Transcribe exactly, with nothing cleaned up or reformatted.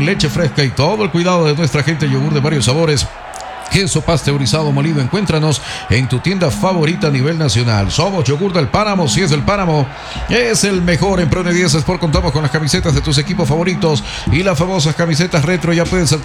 con leche fresca y todo el cuidado de nuestra gente. Yogur de varios sabores, queso pasteurizado molido. Encuéntranos en tu tienda favorita a nivel nacional. Somos Yogur del Páramo. Si es del Páramo, es el mejor. En Prone diez Sport contamos con las camisetas de tus equipos favoritos y las famosas camisetas retro. Ya puedes